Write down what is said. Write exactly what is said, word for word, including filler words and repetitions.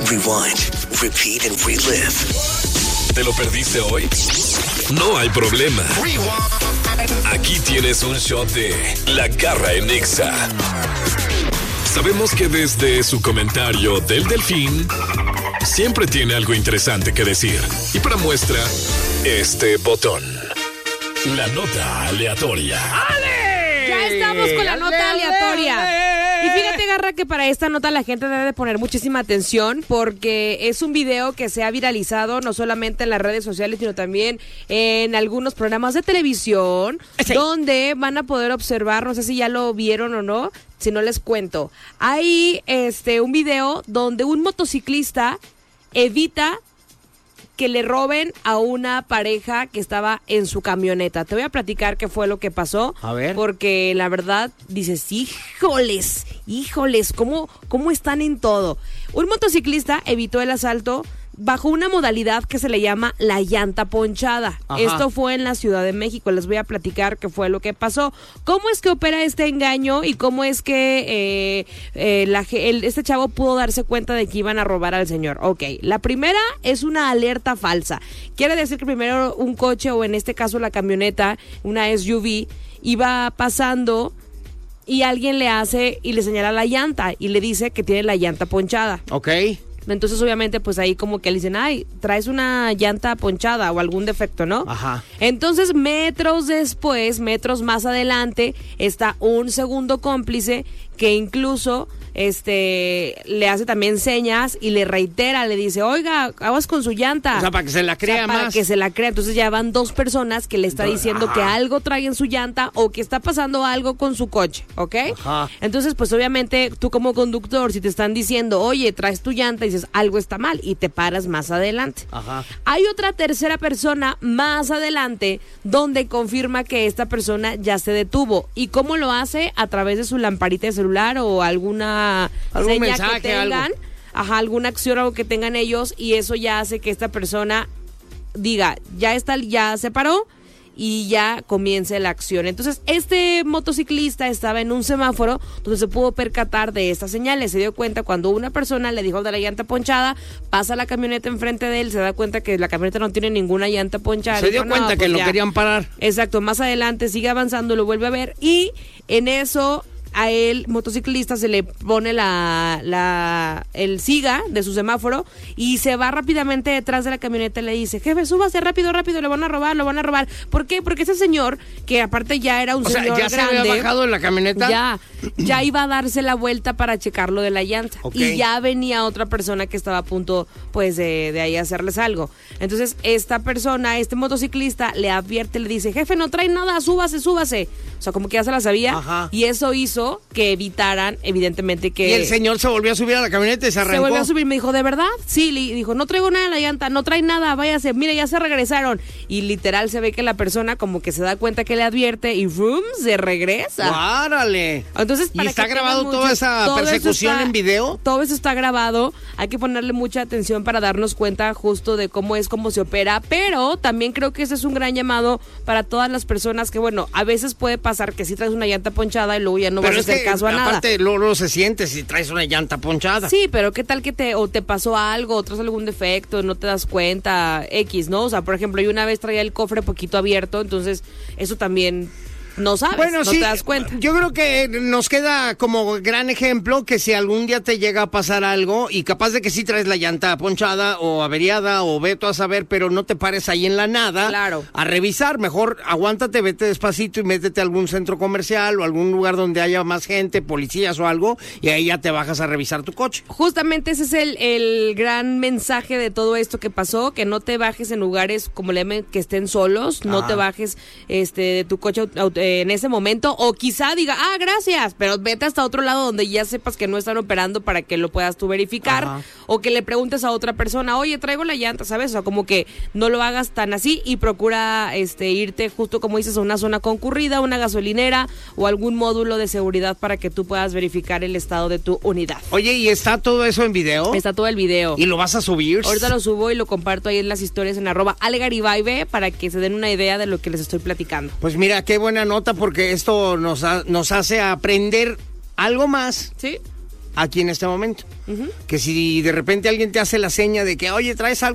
rewind, repeat and relive. ¿Te lo perdiste hoy? No hay problema. Aquí tienes un shot de La Garra en Nexa. Sabemos que desde su comentario del Delfín siempre tiene algo interesante que decir. Y para muestra, este botón. La nota aleatoria. ¡Ale! Ya estamos con la nota ale, aleatoria. Ale. Y fíjate, Garra, que para esta nota la gente debe de poner muchísima atención porque es un video que se ha viralizado no solamente en las redes sociales, sino también en algunos programas de televisión, sí, donde van a poder observar, no sé si ya lo vieron o no, si no les cuento. Hay este un video donde un motociclista evita que le roben a una pareja que estaba en su camioneta. Te voy a platicar qué fue lo que pasó. A ver. Porque la verdad, dices, híjoles, híjoles, ¿cómo, cómo están en todo? Un motociclista evitó el asalto bajo una modalidad que se le llama la llanta ponchada. Ajá. Esto fue en la Ciudad de México. Les voy a platicar qué fue lo que pasó. ¿Cómo es que opera este engaño y cómo es que eh, eh, la, el, este chavo pudo darse cuenta de que iban a robar al señor? Ok, la primera es una alerta falsa. Quiere decir que primero un coche, o en este caso la camioneta, una S U V, iba pasando y alguien le hace y le señala la llanta y le dice que tiene la llanta ponchada. Ok. Entonces, obviamente, pues ahí como que le dicen, ay, traes una llanta ponchada o algún defecto, ¿no? Ajá. Entonces, metros después, metros más adelante, está un segundo cómplice que incluso este le hace también señas y le reitera, le dice, oiga, aguas con su llanta. O sea, para que se la crea, o sea, para más. que se la crea. Entonces ya van dos personas que le está diciendo, ajá, que algo trae en su llanta o que está pasando algo con su coche, ¿ok? Ajá. Entonces, pues obviamente, tú como conductor, si te están diciendo, oye, traes tu llanta, y dices, algo está mal, y te paras más adelante. Ajá. Hay otra tercera persona más adelante donde confirma que esta persona ya se detuvo. ¿Y cómo lo hace? A través de su lamparita de celular o alguna algún seña mensaje, que tengan, algo. Ajá, alguna acción o algo que tengan ellos, y eso ya hace que esta persona diga, ya está, ya se paró y ya comience la acción. Entonces, este motociclista estaba en un semáforo donde se pudo percatar de estas señales. Se dio cuenta cuando una persona le dijo de la llanta ponchada, pasa la camioneta enfrente de él, se da cuenta que la camioneta no tiene ninguna llanta ponchada. Se dio dijo, cuenta no, que pues lo ya. querían parar. Exacto, más adelante sigue avanzando, lo vuelve a ver y en eso a él, motociclista, se le pone la, la el siga de su semáforo y se va rápidamente detrás de la camioneta y le dice, jefe, súbase rápido, rápido, le van a robar, lo van a robar. ¿Por qué? Porque ese señor, que aparte ya era un o señor sea, ¿ya grande, se había bajado de la camioneta? Ya, ya iba a darse la vuelta para checarlo de la llanta. Okay. Y ya venía otra persona que estaba a punto, pues, de, de ahí hacerles algo. Entonces, esta persona, este motociclista, le advierte, le dice, jefe, no trae nada, súbase, súbase. O sea, como que ya se la sabía. Ajá. Y eso hizo que evitaran, evidentemente, que... Y el señor se volvió a subir a la camioneta y se arrancó. Se volvió a subir, me dijo, ¿de verdad? Sí, le dijo, no traigo nada en la llanta, no trae nada, váyase, mire, ya se regresaron. Y literal se ve que la persona como que se da cuenta que le advierte y ¡rum! Se regresa. ¡Guárale! Entonces, ¿y está grabado mucho, toda esa todo persecución está, en video? Todo eso está grabado, hay que ponerle mucha atención para darnos cuenta justo de cómo es, cómo se opera, pero también creo que ese es un gran llamado para todas las personas que, bueno, a veces puede pasar que si traes una llanta ponchada y luego ya no pero vas a hacer que, caso a nada. Aparte, luego, luego se siente si traes una llanta ponchada. Sí, pero qué tal que te o te pasó algo, o traes algún defecto, no te das cuenta, X, ¿no? O sea, por ejemplo, yo una vez traía el cofre poquito abierto, entonces eso también no sabes, bueno, no sí, te das cuenta. Yo creo que nos queda como gran ejemplo que si algún día te llega a pasar algo y capaz de que sí traes la llanta ponchada o averiada o veto a saber, pero no te pares ahí en la nada claro. a revisar, mejor aguántate, vete despacito y métete a algún centro comercial o algún lugar donde haya más gente, policías o algo, y ahí ya te bajas a revisar tu coche. Justamente ese es el, el gran mensaje de todo esto que pasó, que no te bajes en lugares como le llaman que estén solos, no ah. te bajes este de tu coche auto, en ese momento, o quizá diga, ah, gracias, pero vete hasta otro lado donde ya sepas que no están operando para que lo puedas tú verificar, ajá. o que le preguntes a otra persona, oye, traigo la llanta, ¿sabes? O sea, como que no lo hagas tan así y procura este irte justo como dices a una zona concurrida, una gasolinera o algún módulo de seguridad para que tú puedas verificar el estado de tu unidad. Oye, ¿y está todo eso en video? Está todo el video. ¿Y lo vas a subir? Ahorita lo subo y lo comparto ahí en las historias en arroba alegaribaibe para que se den una idea de lo que les estoy platicando. Pues mira, qué buena nota porque esto nos, ha, nos hace aprender algo más. Sí. aquí en este momento. Uh-huh. Que si de repente alguien te hace la seña de que, oye, traes algo